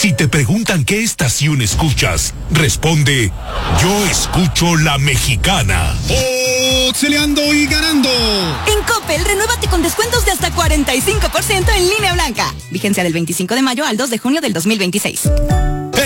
Si te preguntan qué estación escuchas, responde, yo escucho La Mexicana. ¡Auxiliando y ganando! En Coppel, renuévate con descuentos de hasta 45% en línea blanca. Vigencia del 25 de mayo al 2 de junio del 2026.